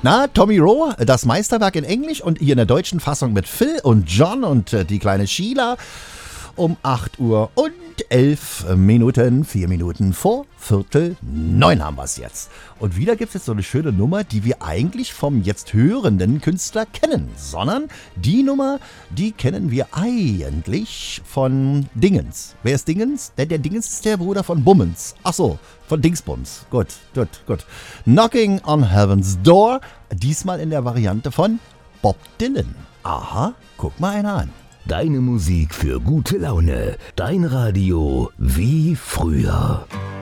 Na, Tommy Rowe, das Meisterwerk in Englisch und hier in der deutschen Fassung mit Phil und John und die kleine Sheila um 8 Uhr und 11 Minuten, 4 Minuten vor 8:45 haben wir es jetzt. Und wieder gibt es jetzt so eine schöne Nummer, die wir eigentlich vom jetzt hörenden Künstler kennen, sondern die Nummer, die kennen wir eigentlich von Dingens. Wer ist Dingens? Der Dingens ist der Bruder von Bummens. Ach so, von Dingsbums. Gut. Knocking on Heaven's Door, diesmal in der Variante von Bob Dylan. Aha, guck mal einer an. Deine Musik für gute Laune. Dein Radio wie früher.